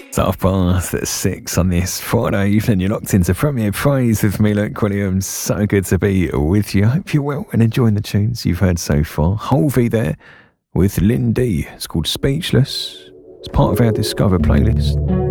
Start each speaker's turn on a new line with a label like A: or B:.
A: 6:30 on this Friday evening. You're locked into Premier Praise with me, Luke Williams. So good to be with you. I hope you're well and enjoying the tunes you've heard so far. Holvey there with Lynn D. It's called Speechless. It's part of our Discover playlist.